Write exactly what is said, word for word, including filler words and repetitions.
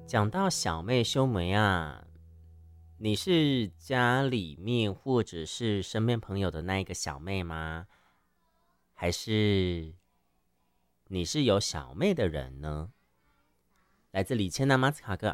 讲到小妹修眉啊，你是家里面或者是身边朋友的那一个小妹吗？还是你是有小妹的人呢？来自李千娜马斯卡克